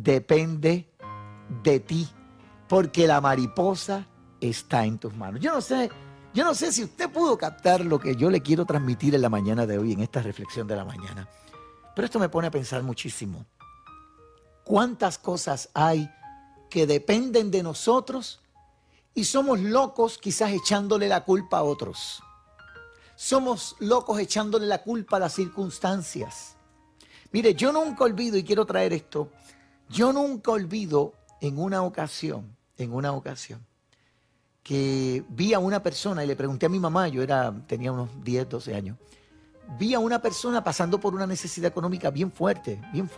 depende de ti, porque la mariposa está en tus manos. Yo no sé si usted pudo captar lo que yo le quiero transmitir en la mañana de hoy, en esta reflexión de la mañana, pero esto me pone a pensar muchísimo. ¿Cuántas cosas hay que dependen de nosotros y somos locos quizás echándole la culpa a otros? Somos locos echándole la culpa a las circunstancias. Mire, yo nunca olvido, y quiero traer esto, yo nunca olvido en una ocasión, que vi a una persona y le pregunté a mi mamá, tenía unos 10, 12 años, vi a una persona pasando por una necesidad económica bien fuerte.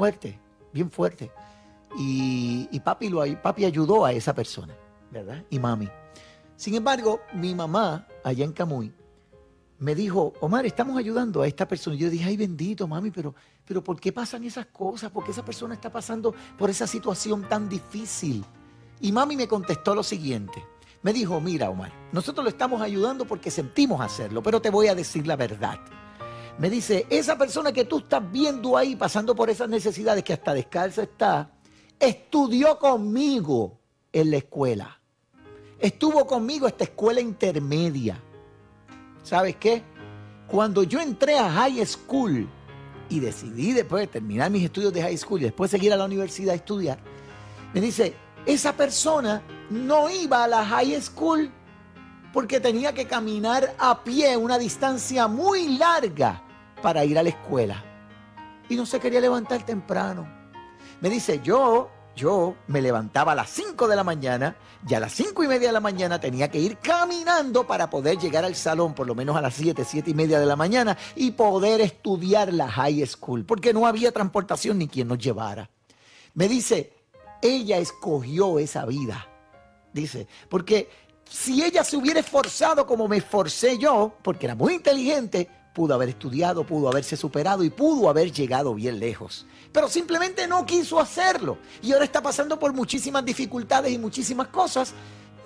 Y papi ayudó a esa persona, ¿verdad? Y mami. Sin embargo, mi mamá, allá en Camuy, me dijo, Omar, estamos ayudando a esta persona. Y yo dije, ay bendito, mami, pero ¿por qué pasan esas cosas? ¿Por qué esa persona está pasando por esa situación tan difícil? Y mami me contestó lo siguiente. Me dijo, mira, Omar, nosotros lo estamos ayudando porque sentimos hacerlo, pero te voy a decir la verdad. Me dice, esa persona que tú estás viendo ahí pasando por esas necesidades, que hasta descalza está, estudió conmigo en la escuela. Estuvo conmigo esta escuela intermedia. ¿Sabes qué? Cuando yo entré a high school y decidí después de terminar mis estudios de high school y después seguir a la universidad a estudiar, me dice, esa persona no iba a la high school porque tenía que caminar a pie una distancia muy larga para ir a la escuela. Y no se quería levantar temprano. Me dice, yo me levantaba a las 5 de la mañana y a las 5:30 de la mañana tenía que ir caminando para poder llegar al salón por lo menos a las 7:30 de la mañana y poder estudiar la high school, porque no había transportación ni quien nos llevara. Me dice, ella escogió esa vida. Dice, porque si ella se hubiera esforzado como me esforcé yo, porque era muy inteligente, pudo haber estudiado, pudo haberse superado y pudo haber llegado bien lejos. Pero simplemente no quiso hacerlo. Y ahora está pasando por muchísimas dificultades y muchísimas cosas.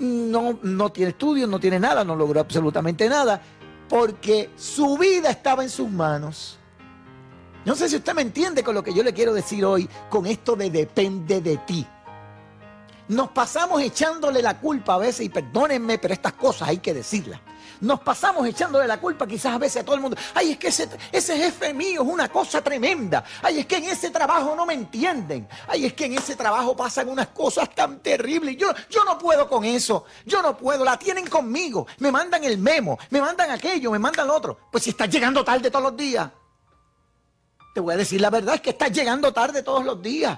No tiene estudios, no tiene nada, no logró absolutamente nada, porque su vida estaba en sus manos. No sé si usted me entiende con lo que yo le quiero decir hoy, con esto de depende de ti. Nos pasamos echándole la culpa a veces, y perdónenme, pero estas cosas hay que decirlas. Nos pasamos echándole la culpa quizás a veces a todo el mundo. Ay, es que ese jefe mío es una cosa tremenda. Ay, es que en ese trabajo no me entienden. Ay, es que en ese trabajo pasan unas cosas tan terribles. Yo no puedo con eso. Yo no puedo. La tienen conmigo. Me mandan el memo. Me mandan aquello. Me mandan lo otro. Pues si estás llegando tarde todos los días. Te voy a decir la verdad, es que estás llegando tarde todos los días.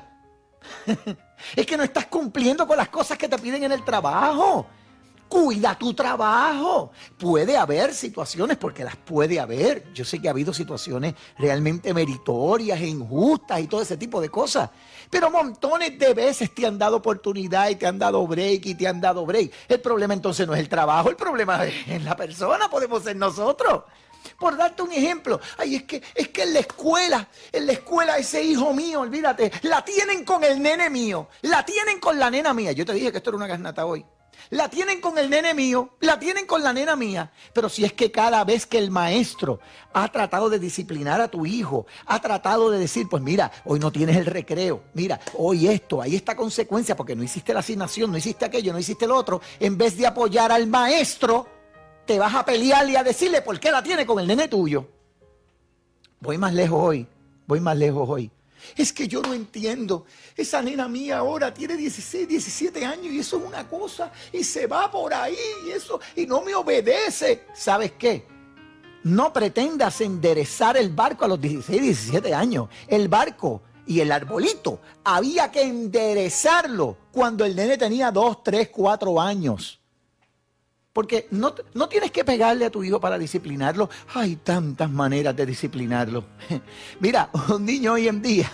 Es que no estás cumpliendo con las cosas que te piden en el trabajo. Cuida tu trabajo. Puede haber situaciones, porque las puede haber. Yo sé que ha habido situaciones realmente meritorias e injustas y todo ese tipo de cosas. Pero montones de veces te han dado oportunidad y te han dado break y te han dado break. El problema entonces no es el trabajo, el problema es la persona, podemos ser nosotros. Por darte un ejemplo, ay, es que en la escuela ese hijo mío, olvídate, la tienen con el nene mío, la tienen con la nena mía. Yo te dije que esto era una garnata hoy. La tienen con el nene mío, la tienen con la nena mía. Pero si es que cada vez que el maestro ha tratado de disciplinar a tu hijo, ha tratado de decir, pues mira, hoy no tienes el recreo, mira, hoy esto, hay esta consecuencia porque no hiciste la asignación, no hiciste aquello, no hiciste lo otro, en vez de apoyar al maestro, te vas a pelearle y a decirle por qué la tiene con el nene tuyo. Voy más lejos hoy. Es que yo no entiendo. Esa nena mía ahora tiene 16, 17 años y eso es una cosa y se va por ahí y no me obedece. ¿Sabes qué? No pretendas enderezar el barco a los 16, 17 años. El barco y el arbolito había que enderezarlo cuando el nene tenía 2, 3, 4 años. Porque no tienes que pegarle a tu hijo para disciplinarlo. Hay tantas maneras de disciplinarlo. Mira, un niño hoy en día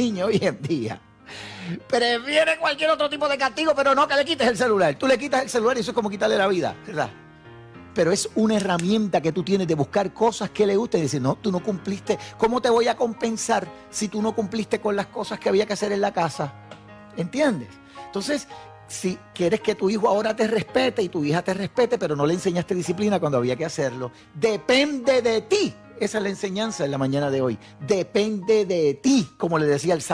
prefiere cualquier otro tipo de castigo, pero no que le quites el celular. Tú le quitas el celular y eso es como quitarle la vida, ¿verdad? Pero es una herramienta que tú tienes de buscar cosas que le gusten y decir, no, tú no cumpliste. ¿Cómo te voy a compensar si tú no cumpliste con las cosas que había que hacer en la casa? ¿Entiendes? Entonces, si quieres que tu hijo ahora te respete y tu hija te respete, pero no le enseñaste disciplina cuando había que hacerlo, depende de ti. Esa es la enseñanza en la mañana de hoy. Depende de ti, como le decía el